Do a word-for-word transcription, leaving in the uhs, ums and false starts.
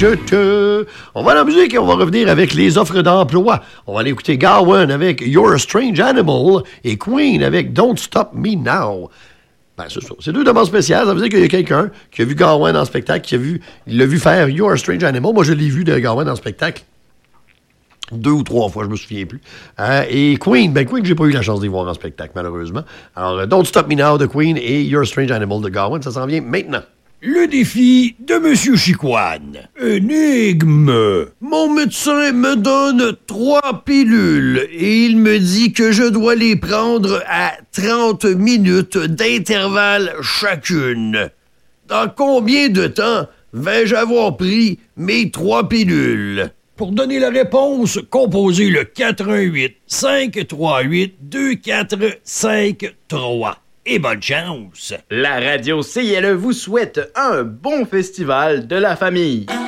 On va à la musique et on va revenir avec les offres d'emploi. On va aller écouter Gowan avec You're a Strange Animal et Queen avec Don't Stop Me Now. Ben, c'est ça. C'est deux demandes spéciales. Ça veut dire qu'il y a quelqu'un qui a vu Gowan en spectacle, qui a vu, il l'a vu faire You're a Strange Animal. Moi, je l'ai vu de Gowan en spectacle. Deux ou trois fois, je me souviens plus. Euh, et Queen, ben Queen, j'ai pas eu la chance d'y voir en spectacle, malheureusement. Alors, Don't Stop Me Now de Queen et You're a Strange Animal de Gowan, ça s'en vient maintenant. Le défi de Monsieur Chicoine. Énigme. Mon médecin me donne trois pilules et il me dit que je dois les prendre à trente minutes d'intervalle chacune. Dans combien de temps vais-je avoir pris mes trois pilules? Pour donner la réponse, composez le quatre un huit, cinq trois huit, deux quatre cinq trois. Et bonne chance! La radio C I L E vous souhaite un bon festival de la famille.